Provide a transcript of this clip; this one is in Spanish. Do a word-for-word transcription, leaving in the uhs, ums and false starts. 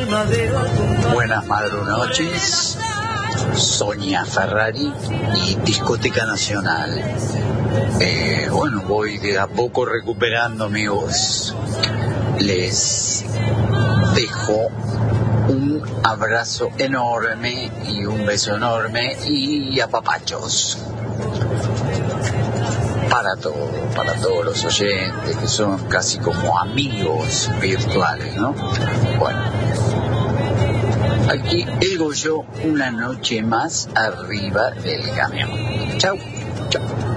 Buenas madrunoches, Sonia Ferrari y Discoteca Nacional. Eh, bueno, voy de a poco recuperando mi voz. Les dejo un abrazo enorme y un beso enorme y apapachos para todo, para todos los oyentes que son casi como amigos virtuales, ¿no? Bueno, aquí el Goyo, una noche más arriba del camión. Chau, chau.